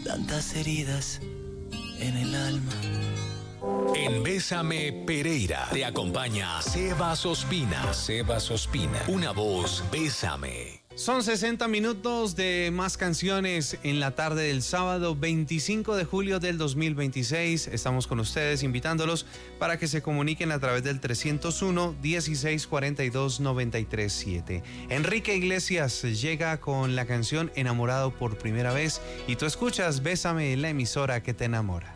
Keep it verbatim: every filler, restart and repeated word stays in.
tantas heridas en el alma. En Bésame Pereira te acompaña Sebas Ospina. Sebas Ospina, una voz Bésame. Son sesenta minutos de más canciones en la tarde del sábado veinticinco de julio del dos mil veintiséis. Estamos con ustedes invitándolos para que se comuniquen a través del trescientos uno, dieciséis cuarenta y dos, noventa y tres siete. Enrique Iglesias llega con la canción Enamorado por primera vez y tú escuchas Bésame, la emisora que te enamora.